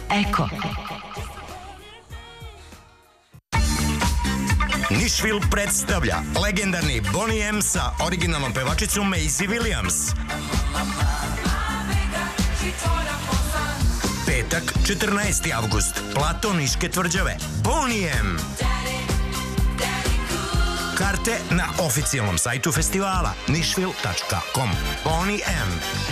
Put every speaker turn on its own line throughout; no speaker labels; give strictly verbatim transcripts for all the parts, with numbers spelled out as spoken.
Eko.
Nashville predstavlja legendarni Boney M sa originalnom pevačicom Maisie Williams. Petak, četrnaesti avgust, plato Niške tvrđave. Boney M. Karte na oficijalnom sajtu festivala nashville tačka com. Boney M.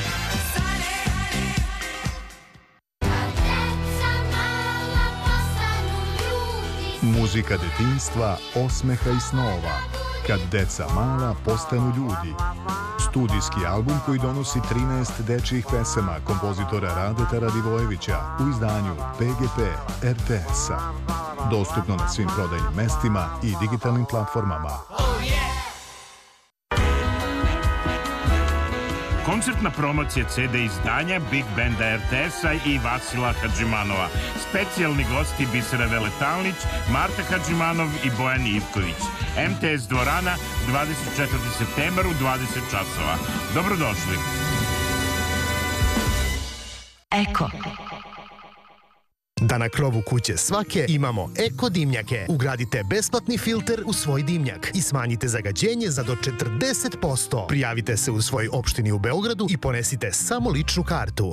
Muzika detinjstva, osmeha i snova. Kad deca mala postanu ljudi. Studijski album koji donosi trinaest dečjih pesama kompozitora Radeta Radivojevića u izdanju P G P R T S-a. Dostupno na svim prodajnim mestima i digitalnim platformama.
Koncertna promocija C D izdanja Big Banda R T S-a i Vasila Hadžimanova. Specijalni gosti Bisera Veletalnić, Marta Hadžimanov i Bojan Ivković. M T S dvorana, dvadeset četvrti septembar u dvadeset časova. Dobrodošli.
Eko.
Da na krovu kuće svake imamo eko dimnjake. Ugradite besplatni filter u svoj dimnjak i smanjite zagađenje za do četrdeset posto. Prijavite se u svoj opštini u Beogradu i ponesite samo ličnu kartu.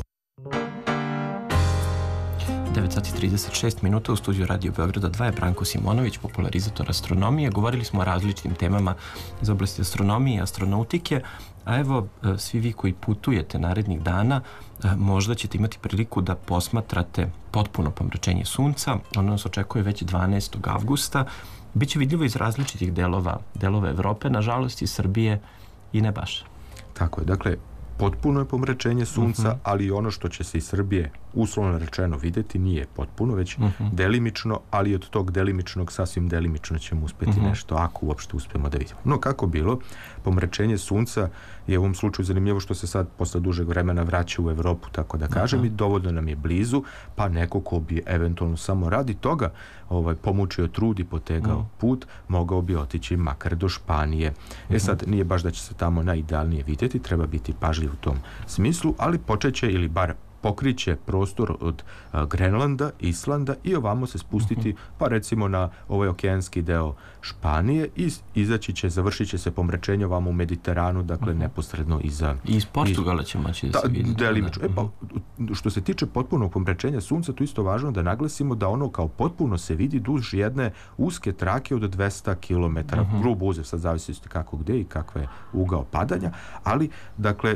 devet sati i trideset šest minuta u studiju Radio Beograda dva je Branko Simonović, popularizator astronomije. Govorili smo o različitim temama iz oblasti astronomije i astronautike, a evo, svi vi koji putujete narednih dana, možda ćete imati priliku da posmatrate potpuno pomračenje sunca. Ono nas očekuje već dvanaestog avgusta. Biće vidljivo iz različitih delova, delova Evrope, nažalost i Srbije i ne baš.
Tako je, dakle, potpuno je pomračenje sunca, uh-huh. ali ono što će se iz Srbije uslovno rečeno videti nije potpuno, već uh-huh. delimično, ali od tog delimičnog sasvim delimično ćemo uspjeti uh-huh. nešto, ako uopšte uspijemo da vidimo. No, kako bilo, pomračenje sunca je u ovom slučaju zanimljivo što se sad posle dužeg vremena vraća u Evropu, tako da kažem, uh-huh. i dovoljno nam je blizu, pa neko ko bi eventualno samo radi toga ovaj, pomučio trud i potegao uh-huh. put, mogao bi otići makar do Španije. Uh-huh. E sad, nije baš da će se tamo najidealnije vidjeti, treba biti pažljiv u tom smislu, ali počeće ili bar pokriće prostor od a, Grenlanda, Islanda i ovamo se spustiti, uh-huh. pa recimo na ovaj okeanski deo Španije i izaći će, završit će se pomračenje ovamo u Mediteranu, dakle uh-huh. neposredno iza...
I iz Portugala će moći da se vidi.
Delimično. E, pa, što se tiče potpunog pomračenja sunca, tu isto važno da naglasimo da ono kao potpuno se vidi duž jedne uske trake od dvesta kilometara. Uh-huh. Grubo uzev, sad zavisi kako gde i kakva je ugao padanja, ali, dakle,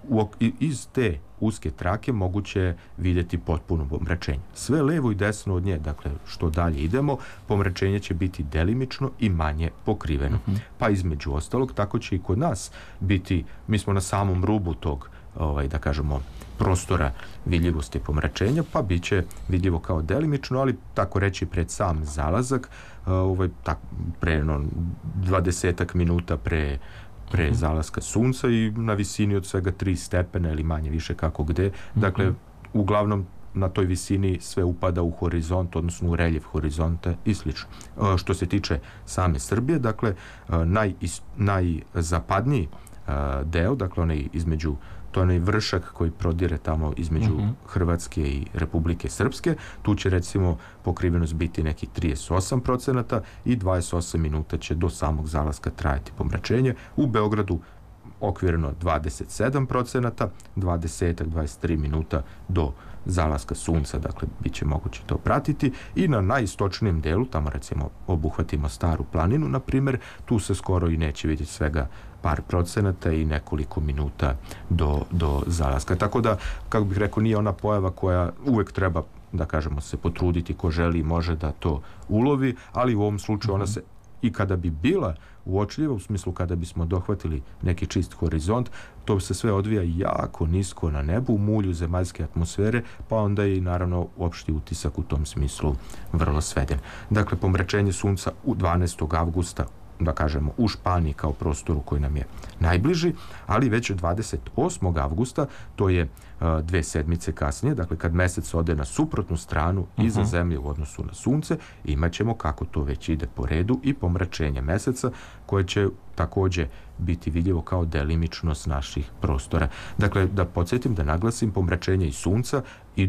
iz te uske trake moguće vidjeti potpuno pomračenje. Sve levo i desno od nje, dakle što dalje idemo, pomračenje će biti delimično i manje pokriveno. Uh-huh. Pa između ostalog, tako će i kod nas biti, mi smo na samom rubu tog, ovaj, da kažemo, prostora vidljivosti pomračenja, pa bit će vidljivo kao delimično, ali tako reći pred sam zalazak, ovaj, tak, pre no, dvadesetak minuta pre pre zalaska sunca i na visini od svega tri stepena ili manje više kako gde. Dakle, mm-hmm. uglavnom na toj visini sve upada u horizont, odnosno u reljef horizonta i slično. E, što se tiče same Srbije, dakle, naj, najzapadniji deo, dakle, onaj između, to je onaj vršak koji prodire tamo između mm-hmm. Hrvatske i Republike Srpske. Tu će recimo pokrivenost biti neki trideset osam procenata i dvadeset osam minuta će do samog zalaska trajati pomračenje. U Beogradu okvirno dvadeset sedam procenata, dvadeset do dvadeset tri minuta do zalaska sunca, dakle, bit će moguće to pratiti. I na najistočnijem delu, tamo recimo obuhvatimo Staru planinu, na primjer, tu se skoro i neće vidjeti, svega par procenata i nekoliko minuta do, do zalaska. Tako da, kako bih rekao, nije ona pojava koja uvek treba, da kažemo, se potruditi, ko želi može da to ulovi, ali u ovom slučaju mm-hmm. ona se, i kada bi bila uočljiva, u smislu kada bismo dohvatili neki čist horizont, to se sve odvija jako nisko na nebu, u mulju zemaljske atmosfere, pa onda je i naravno opšti utisak u tom smislu vrlo sveden. Dakle, pomračenje sunca u dvanaestog avgusta, da kažemo, u Španiji kao prostoru koji nam je najbliži, ali već dvadeset osmog avgusta, to je uh, dve sedmice kasnije, dakle kad mesec ode na suprotnu stranu uh-huh. iza zemlje u odnosu na sunce, imat ćemo, kako to već ide po redu, i pomračenje meseca, koje će također biti vidljivo kao delimičnost naših prostora. Dakle, da podsjetim, da naglasim, pomračenje i sunca idu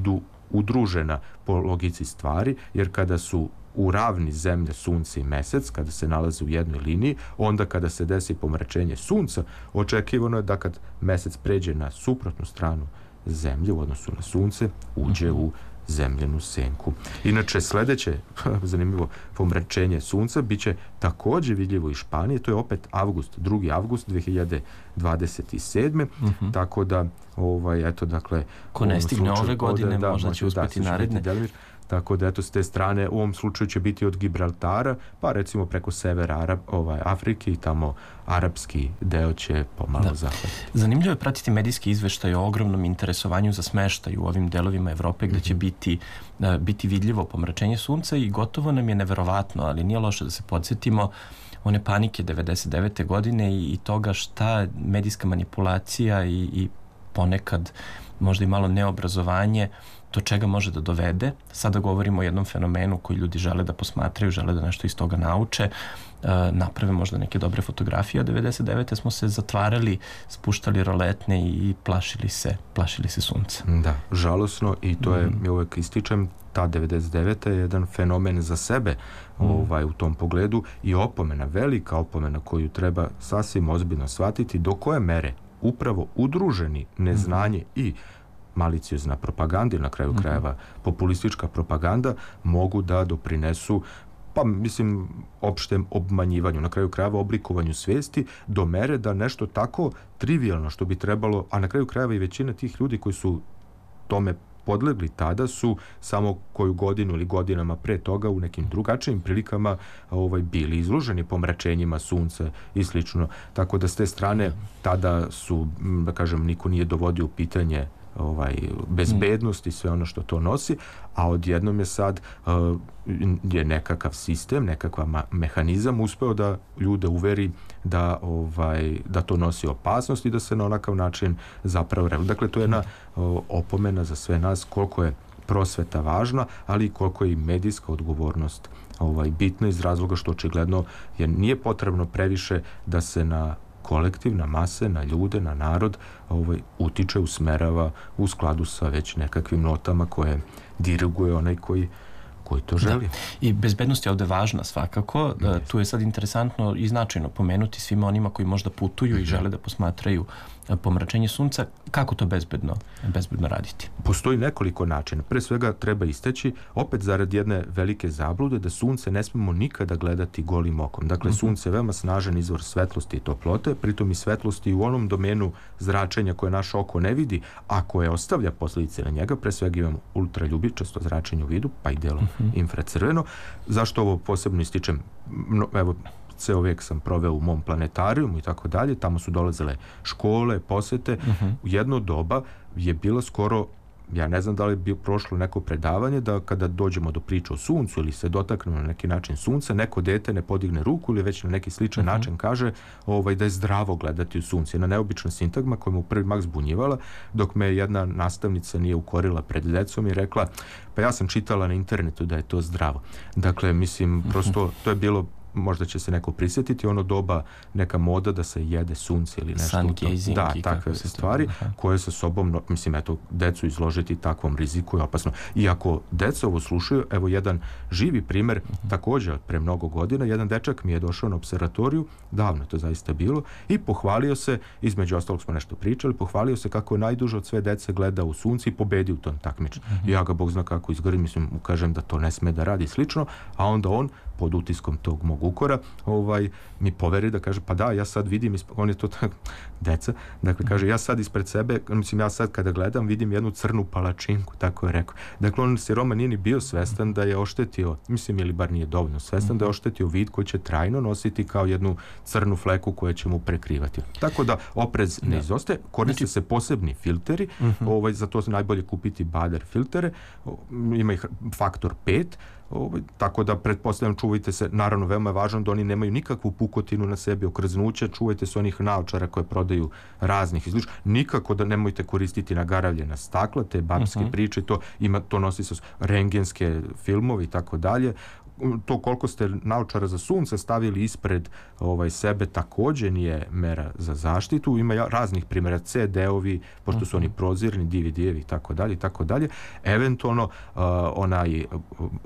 udružena po logici stvari, jer kada su u ravni zemlje, sunce i mesec, kada se nalaze u jednoj liniji, onda kada se desi pomračenje sunca, očekivano je da kad mesec pređe na suprotnu stranu zemlje u odnosu na sunce, uđe u zemljenu senku. Inače, sledeće, zanimljivo, pomračenje sunca biće takođe vidljivo iz Španije, to je opet avgust, drugi avgust dve hiljade dvadeset sedme. Uh-huh. Tako da, ovaj, eto, dakle...
Ko ne stigne ove godine, ovde, možda da, će uspeti da, naredne.
Tako da, eto, s te strane, u ovom slučaju će biti od Gibraltara, pa recimo preko severa Arab, ovaj, Afrike i tamo arapski deo će pomalo da. Zahvatiti.
Zanimljivo je pratiti medijski izveštaj o ogromnom interesovanju za smeštaj u ovim delovima Evrope gde mm-hmm. će biti, uh, biti vidljivo pomračenje sunca i gotovo nam je neverovatno, ali nije loše da se podsjetimo one panike devedeset devete godine i, i toga šta medijska manipulacija i, i ponekad možda i malo neobrazovanje do čega može da dovede. Sada govorimo o jednom fenomenu koji ljudi žele da posmatraju, žele da nešto iz toga nauče, uh, naprave možda neke dobre fotografije, a devedeset devete smo se zatvarali, spuštali roletne i plašili se, plašili se sunca.
Da, žalosno i to je, mm. ja uvek ističem, ta devedeset deveta je jedan fenomen za sebe mm. ovaj, u tom pogledu i opomena, velika opomena koju treba sasvim ozbiljno shvatiti do koje mere upravo udruženi neznanje mm. i maliciozna propaganda ili na kraju mm-hmm. krajeva populistička propaganda mogu da doprinesu, pa mislim, opštem obmanjivanju, na kraju krajeva oblikovanju svesti do mere da nešto tako trivijalno što bi trebalo, a na kraju krajeva i većina tih ljudi koji su tome podlegli tada su samo koju godinu ili godinama pre toga u nekim drugačijim prilikama ovaj, bili izloženi pomračenjima sunca i slično. Tako da s te strane tada su, da kažem, niko nije dovodio u pitanje ovaj, bezbednost i sve ono što to nosi, a odjednom je sad uh, je nekakav sistem, nekakav ma- mehanizam uspeo da ljude uveri da, ovaj, da to nosi opasnost i da se na onakav način zapravo reaguje. Dakle, to je jedna uh, opomena za sve nas koliko je prosveta važna, ali i koliko je i medijska odgovornost ovaj, bitna iz razloga što očigledno je, nije potrebno previše da se na kolektiv, na mase, na ljude, na narod ovaj, utiče, usmerava u skladu sa već nekakvim notama koje diriguje onaj koji koji to želi. Da.
I bezbednost je ovde važna svakako. Da, tu je sad interesantno i značajno pomenuti svima onima koji možda putuju mm-hmm. i žele da posmatraju pomračenje sunca, kako to bezbedno, bezbedno raditi?
Postoji nekoliko načina. Pre svega treba istaći, opet zarad jedne velike zablude, da sunce ne smemo nikada gledati golim okom. Dakle, mm-hmm. sunce je veoma snažan izvor svetlosti i toplote, pritom i svetlosti u onom domenu zračenja koje naše oko ne vidi, a koje ostavlja posljedice na njega. Pre svega imamo ultraljubičasto zračenje u vidu, pa i delom mm-hmm. infracrveno. Zašto ovo posebno ističem? No, evo, ceo vek sam proveo u mom planetarijumu i tako dalje, tamo su dolazile škole, posete. Uh-huh. U jedno doba je bilo skoro, ja ne znam da li je prošlo neko predavanje, da kada dođemo do priče o suncu ili se dotaknemo na neki način sunca, neko dete ne podigne ruku ili već na neki sličan uh-huh. način kaže ovaj, da je zdravo gledati u sunce. Jedna neobična sintagma koja me u prvi mah zbunjivala, dok me jedna nastavnica nije ukorila pred decom i rekla, pa ja sam čitala na internetu da je to zdravo. Dakle, mislim, prosto uh-huh. to je bilo, možda će se neko prisjetiti, ono doba, neka moda da se jede sunce ili nešto.
Sun
da, takve stvari to, koje sa sobom, no, mislim, eto, decu izložiti takvom riziku je opasno. I ako deca ovo slušaju, evo jedan živi primer, uh-huh. također pre mnogo godina, jedan dečak mi je došao na observatoriju, davno to zaista bilo, i pohvalio se, između ostalog smo nešto pričali, pohvalio se kako je najduže od sve dece gleda u sunce i pobedi u tom takmičenju. Uh-huh. I ja ga, Bog zna kako izgorim, mislim, mu kažem da to ne sme da radi slično, a onda on pod utiskom tog mog ukora, ovaj, mi poveri da kaže, pa da, ja sad vidim, on je to tak, deca, dakle, kaže, ja sad ispred sebe, mislim, ja sad kada gledam, vidim jednu crnu palačinku, tako je rekao. Dakle, on se Roma nije ni bio svestan da je oštetio, mislim, ili bar nije dovoljno svestan, da je oštetio vid koji će trajno nositi kao jednu crnu fleku koja će mu prekrivati. Tako da, oprez ne izostaje, koriste se posebni filteri, uh-huh. ovaj, za to se najbolje kupiti Bader filtere, ima ih faktor pet, Ovaj, tako da pretpostavljam, čuvajte se, naravno veoma je važno da oni nemaju nikakvu pukotinu na sebi, okrznuće, čuvajte se onih naočara koje prodaju raznih izlič, nikako da nemojte koristiti nagaravljena stakla, te babske uh-huh. priče, to ima, to nosi sa rengenske filmovi i tako dalje. to koliko ste naočara za sunce stavili ispred ovaj, sebe takođe nije mera za zaštitu. Ima raznih primjera, ce de-ovi, pošto su oni prozirni, de ve de-evi i tako dalje i tako dalje. Eventualno uh, onaj uh,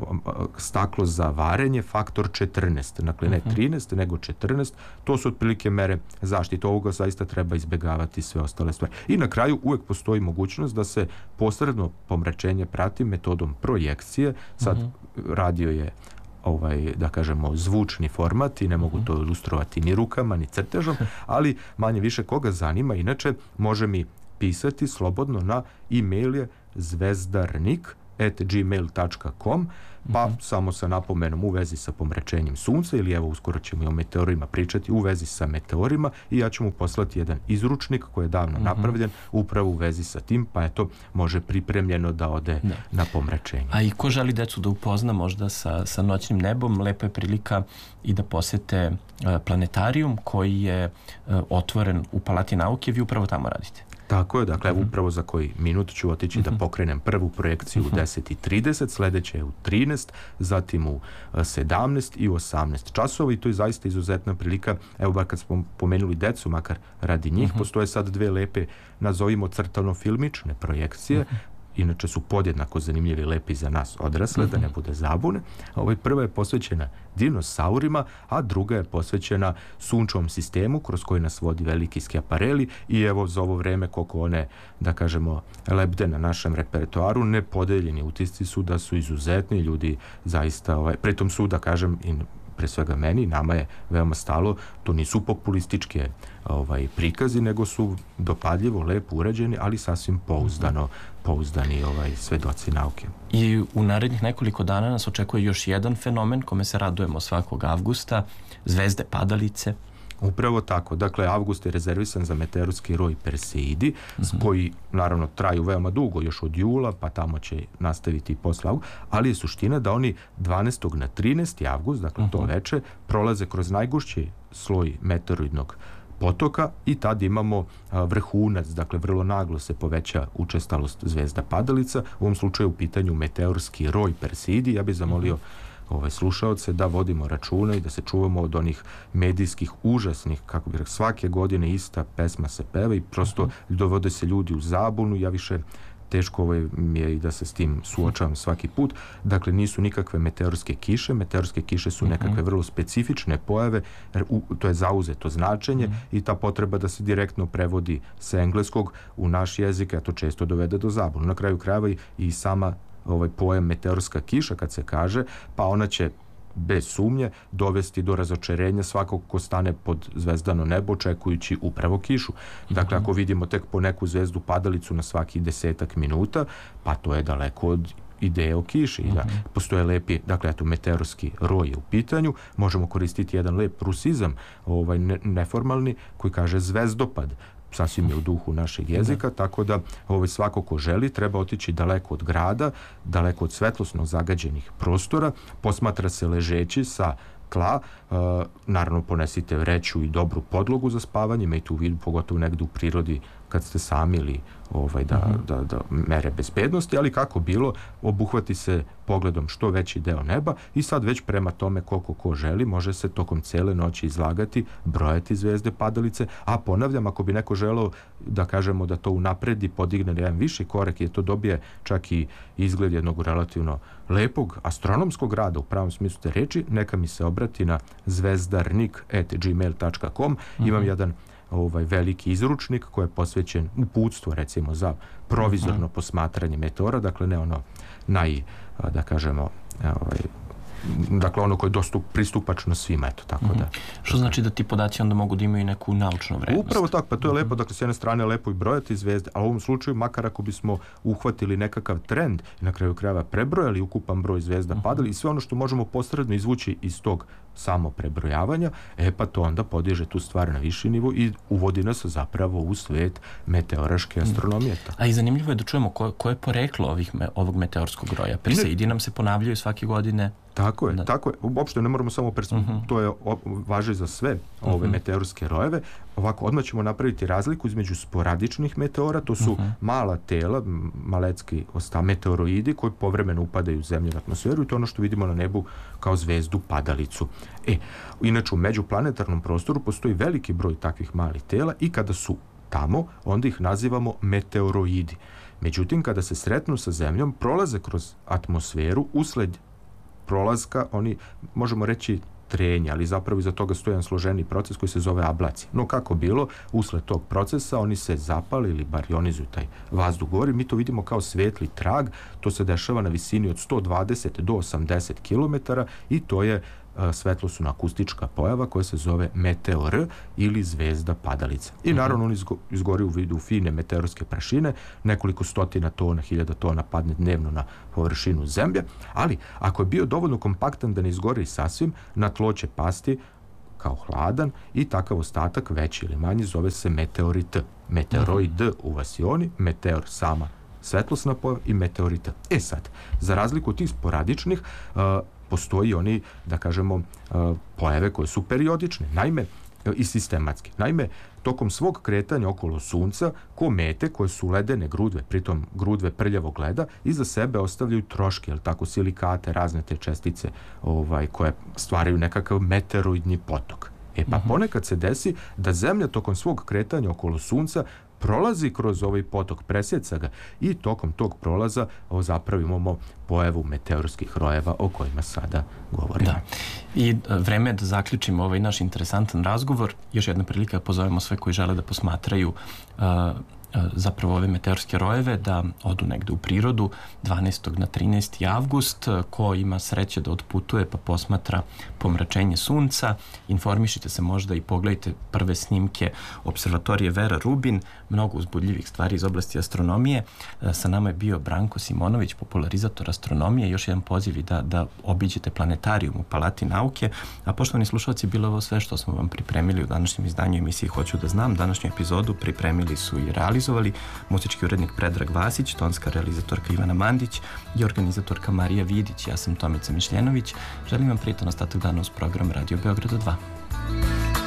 staklo za varenje faktor četrnaest, dakle ne trinaest nego četrnaest, to su otprilike mere zaštite. Ovoga zaista treba izbegavati sve ostale stvari. I na kraju uvek postoji mogućnost da se posredno pomračenje prati metodom projekcije. Sad radio je ovaj, da kažemo, zvučni format i ne mogu to ilustrovati ni rukama, ni crtežom, ali manje više koga zanima, inače može mi pisati slobodno na e-mail je zvezdarnik at gmail dot com, pa mm-hmm. samo sa napomenom u vezi sa pomračenjem sunca, ili evo uskoro ćemo i o meteorima pričati, u vezi sa meteorima, i ja ću mu poslati jedan izručnik koji je davno mm-hmm. napravljen upravo u vezi sa tim, pa eto, može pripremljeno da ode da. na pomračenje.
A i ko želi decu da upozna možda sa, sa noćnim nebom, lepa je prilika i da posete uh, planetarijum koji je uh, otvoren u Palati nauke, vi upravo tamo radite.
Tako je, dakle, uh-huh. upravo za koji minut ću otići uh-huh. da pokrenem prvu projekciju uh-huh. u deset i trideset, sledeće je u trinaest, zatim u sedamnaest i u osamnaest časova, i to je zaista izuzetna prilika. Evo, bar kad smo pomenuli decu, makar radi njih, uh-huh. postoje sad dve lepe, nazovimo crtano-filmične projekcije, uh-huh. inače su podjednako zanimljivi i lepi za nas odrasle, uh-huh. da ne bude zabune. Ovaj prva je posvećena dinosaurima, a druga je posvećena sunčevom sistemu kroz koji nas vodi veliki Schiaparelli, i evo za ovo vreme koliko one, da kažemo, lebde na našem repertoaru, nepodeljeni utisci su da su izuzetni ljudi, zaista, ovaj, pritom su, da kažem, i pre svega meni, nama je veoma stalo, to nisu populističke ovaj, prikazi, nego su dopadljivo, lepo urađeni, ali sasvim pouzdano, pouzdani ovaj, svedoci nauke.
I u narednih nekoliko dana nas očekuje još jedan fenomen kome se radujemo svakog avgusta, zvezde padalice.
Upravo tako. Dakle, avgust je rezervisan za meteorski roj Perseidi, mm-hmm. koji naravno traju veoma dugo, još od jula, pa tamo će nastaviti i posle avgusta, ali je suština da oni dvanaestog na trinaesti avgust, dakle mm-hmm. to veče, prolaze kroz najgušći sloj meteoroidnog potoka i tad imamo a, vrhunac, dakle vrlo naglo se poveća učestalost zvezda padalica, u ovom slučaju u pitanju meteorski roj Perseidi. Ja bih zamolio mm-hmm. ove slušaoce da vodimo računa i da se čuvamo od onih medijskih užasnih, kako bih rekao, svake godine ista pesma se peva i prosto mm-hmm. dovode se ljudi u zabunu. Ja više teško ovaj mi je i da se s tim suočavam svaki put. Dakle, nisu nikakve meteorske kiše. Meteorske kiše su nekakve vrlo specifične pojave, to je zauzeto značenje mm-hmm. i ta potreba da se direktno prevodi sa engleskog u naš jezik, a to često dovede do zabune. Na kraju krajeva i sama ovaj pojam meteorska kiša, kad se kaže, pa ona će bez sumnje dovesti do razočarenja svakog ko stane pod zvezdano nebo očekujući upravo kišu. Dakle, ako vidimo tek po neku zvezdu padalicu na svaki desetak minuta, pa to je daleko od ideje o kiši. Mm-hmm. Da postoje lepi, dakle, eto, meteorski roj je u pitanju, možemo koristiti jedan lep rusizam, ovaj, ne, neformalni, koji kaže zvezdopad, sasvim je u duhu našeg jezika, da. Tako da ovaj, svako ko želi treba otići daleko od grada, daleko od svetlosno zagađenih prostora, posmatra se ležeći sa tla, uh, naravno ponesite vreću i dobru podlogu za spavanje, imajte u vidu, pogotovo negde u prirodi kad ste sami ili ovaj, da, uh-huh. da, da mere bezbednosti, ali kako bilo, obuhvati se pogledom što veći deo neba i sad već prema tome koliko ko želi, može se tokom cele noći izlagati, brojati zvezde padalice, a ponavljam, ako bi neko želeo da kažemo da to unapredi, podigne na jedan viši korak i to dobije čak i izgled jednog relativno lepog astronomskog rada u pravom smislu te reči, neka mi se obrati na zvezdarnik at gmail dot com. Uh-huh. Imam jedan ovaj veliki izručnik koji je posvećen uputstvu, recimo, za provizorno uh-huh. posmatranje meteora, dakle ne ono naj, da kažemo, ovaj, dakle ono koje je dostup, pristupačno svima, eto, tako mm-hmm. da.
Što znači da ti podaci onda mogu da imaju neku naučnu vrednost?
Upravo tako, pa to je mm-hmm. lepo, dakle s jedne strane lepo i brojati zvezde, a u ovom slučaju, makar ako bismo uhvatili nekakav trend i na kraju krajeva prebrojali ukupan broj zvezda mm-hmm. padali i sve ono što možemo posredno izvući iz tog samo prebrojavanja, e pa to onda podiže tu stvar na viši nivo i uvodi nas zapravo u svet meteoraške astronomije.
Mm. A i zanimljivo je da čujemo ko, ko je poreklo ovih, ovog meteorskog roja. Perseidi nam se ponavljaju svake godine.
Tako je,
da.
tako je. Uopšte ne moramo samo perspektivu, uh-huh. to je o, važi za sve ove uh-huh. meteorske rojeve. Ovako, odmah ćemo napraviti razliku između sporadičnih meteora, to su uh-huh. mala tela, malecki osta, meteoroidi koji povremeno upadaju u zemlju u atmosferu i to je ono što vidimo na nebu kao zvezdu padalicu. E, inače u međuplanetarnom prostoru postoji veliki broj takvih malih tela i kada su tamo, onda ih nazivamo meteoroidi. Međutim, kada se sretnu sa zemljom, prolaze kroz atmosferu usled prolaska, oni, možemo reći, trenja, ali zapravo iza toga stoji jedan složeni proces koji se zove ablacija. No kako bilo, usled tog procesa oni se zapali ili barionizuju taj vazduh gore. Mi to vidimo kao svetli trag, to se dešava na visini od sto dvadeset do osamdeset kilometara i to je svetlosna akustička pojava koja se zove meteor ili zvezda padalica. I naravno on izgo, izgori u vidu fine meteorske prašine, nekoliko stotina tona, hiljada tona padne dnevno na površinu zemlje, ali ako je bio dovoljno kompaktan da ne izgori sasvim, na tlo će pasti kao hladan i takav ostatak, veći ili manji, zove se meteorit. Meteoroid u vasioni, meteor sama svetlosna pojava i meteorita. E sad, za razliku od tih sporadičnih, uh, postoji oni, da kažemo, uh, pojave koje su periodične, naime, i sistematski. Naime, tokom svog kretanja okolo Sunca, komete koje su ledene grudve, pritom grudve prljavog leda, iza sebe ostavljaju troške, jel tako, silikate, razne te čestice ovaj, koje stvaraju nekakav meteoroidni potok. E pa ponekad se desi da Zemlja tokom svog kretanja okolo Sunca prolazi kroz ovaj potok, presjeca ga i tokom tog prolaza o, zapravo imamo pojavu meteorskih rojeva o kojima sada govorimo.
Da. I vreme je da zaključimo ovaj naš interesantan razgovor. Još jedna prilika da pozovemo sve koji žele da posmatraju uh, zapravo ove meteorske rojeve, da odu negde u prirodu dvanaestog na trinaesti avgust. Ko ima sreće da otputuje pa posmatra pomračenje sunca, informišite se možda i pogledajte prve snimke observatorije Vera Rubin, mnogo uzbudljivih stvari iz oblasti astronomije. Sa nama je bio Branko Simonović, popularizator astronomije. Još jedan poziv da, da obiđete planetarijum u Palati nauke. A poštovani slušalci, bilo ovo sve što smo vam pripremili u današnjem izdanju emisiji Hoću da znam. Današnju epizodu pripremili su i realizovali muzički urednik Predrag Vasić, tonska realizatorka Ivana Mandić i organizatorka Marija Vidić. Ja sam Tomica Mišljenović. Želim vam prijetan ostatak dana uz program Radio Beograda dva.